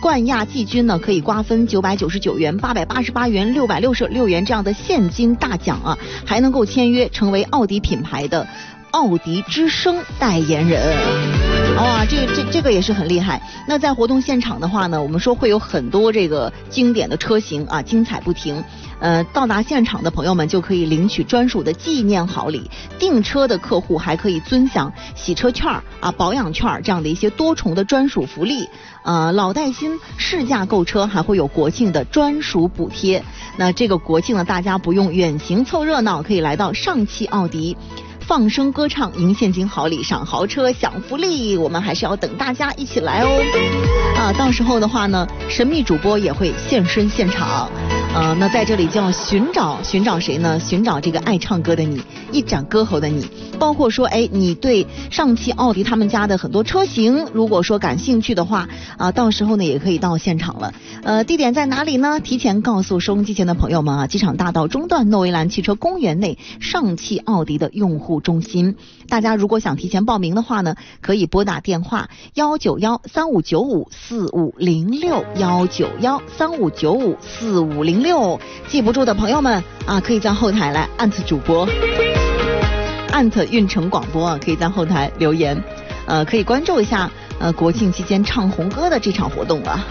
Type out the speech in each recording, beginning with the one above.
冠亚季军呢可以瓜分999元、888元、666元这样的现金大奖啊，还能够签约成为奥迪品牌的奥迪之声代言人。哇，这个也是很厉害。那在活动现场的话呢，我们说会有很多这个经典的车型啊，精彩不停。到达现场的朋友们就可以领取专属的纪念好礼，订车的客户还可以尊享洗车券啊、保养券这样的一些多重的专属福利。老带新试驾购车还会有国庆的专属补贴。那这个国庆呢，大家不用远行凑热闹，可以来到上汽奥迪。放声歌唱，赢现金好礼，赏豪车，享福利，我们还是要等大家一起来哦。到时候的话呢，神秘主播也会现身现场。那在这里就要寻找谁呢？寻找这个爱唱歌的你，一展歌喉的你。包括说，你对上汽奥迪他们家的很多车型，如果说感兴趣的话，到时候呢也可以到现场了。地点在哪里呢？提前告诉收音机前的朋友们啊，机场大道中段诺维兰汽车公园内上汽奥迪的用户中心。大家如果想提前报名的话呢，可以拨打电话191-3595-4506，191-3595-4506。记不住的朋友们啊，可以在后台来@主播，运城广播啊，可以在后台留言，可以关注一下国庆期间唱红歌的这场活动啊。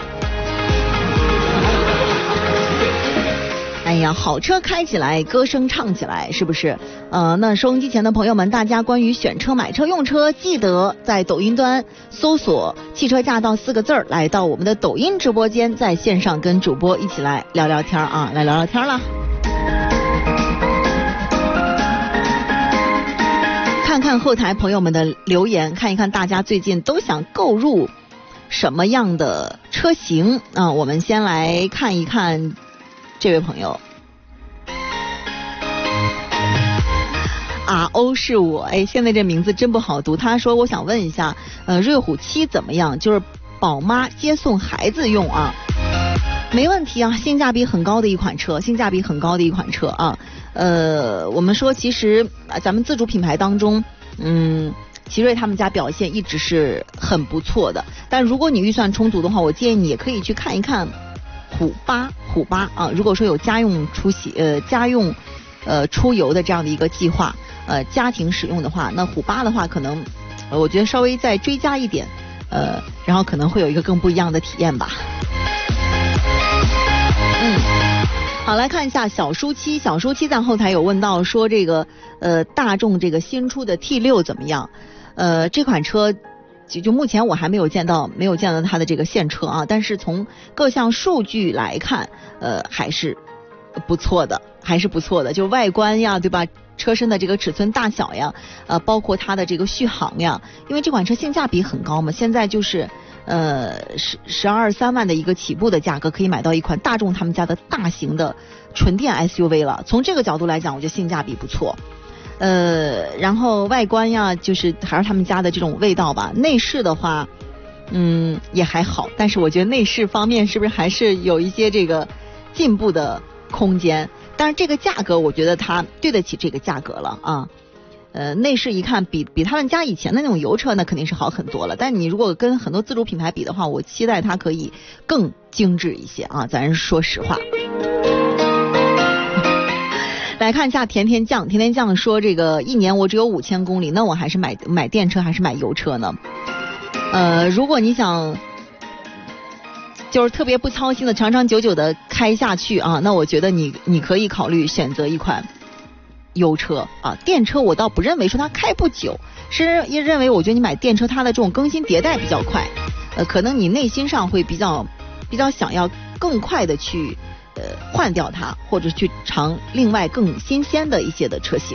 哎呀，好车开起来，歌声唱起来，是不是？那收音机前的朋友们，大家关于选车、买车、用车，记得在抖音端搜索“汽车驾到”4个字，来到我们的抖音直播间，在线上跟主播一起来聊聊天啊，来聊聊天了。看看后台朋友们的留言，看一看大家最近都想购入什么样的车型啊？我们先来看一看这位朋友。欧是我，现在这名字真不好读。他说我想问一下，瑞虎7怎么样？就是宝妈接送孩子用啊。没问题啊，性价比很高的一款车啊。我们说其实咱们自主品牌当中，奇瑞他们家表现一直是很不错的。但如果你预算充足的话，我建议你也可以去看一看虎八啊。如果说有家用出游的这样的一个计划，家庭使用的话，那虎8的话可能我觉得稍微再追加一点，然后可能会有一个更不一样的体验吧。好，来看一下小舒七在后台有问到说这个大众这个新出的 T6 怎么样？这款车就目前我还没有见到它的这个现车啊，但是从各项数据来看，还是不错的，就外观呀，对吧？车身的这个尺寸大小呀，包括它的这个续航呀，因为这款车性价比很高嘛，现在就是12、13万的一个起步的价格，可以买到一款大众他们家的大型的纯电 SUV 了。从这个角度来讲，我觉得性价比不错。然后外观呀，就是还是他们家的这种味道吧。内饰的话，也还好，但是我觉得内饰方面是不是还是有一些这个进步的空间？但是这个价格，我觉得它对得起这个价格了啊。内饰一看比他们家以前的那种油车呢，肯定是好很多了。但你如果跟很多自主品牌比的话，我期待它可以更精致一些啊。咱说实话。来看一下甜甜酱说这个一年我只有5000公里，那我还是买电车还是买油车呢？如果你想就是特别不操心的长长久久的开下去啊，那我觉得你可以考虑选择一款油车啊。电车我倒不认为说它开不久，是认为我觉得你买电车它的这种更新迭代比较快，可能你内心上会比较想要更快的去换掉它，或者去尝另外更新鲜的一些的车型。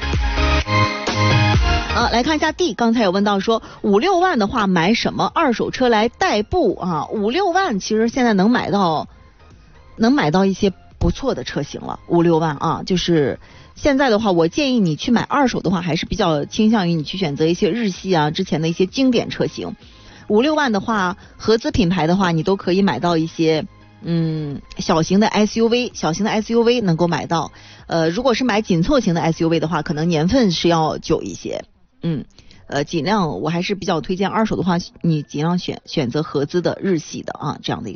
来看一下 D， 刚才有问到说5、6万的话买什么二手车来代步啊？5、6万其实现在能买到一些不错的车型了。5、6万啊，就是现在的话，我建议你去买二手的话，还是比较倾向于你去选择一些日系啊之前的一些经典车型。5、6万的话，合资品牌的话，你都可以买到一些小型的 SUV 能够买到。如果是买紧凑型的 SUV 的话，可能年份是要久一些。尽量我还是比较推荐二手的话，你尽量选择合资的日系的啊，这样的一个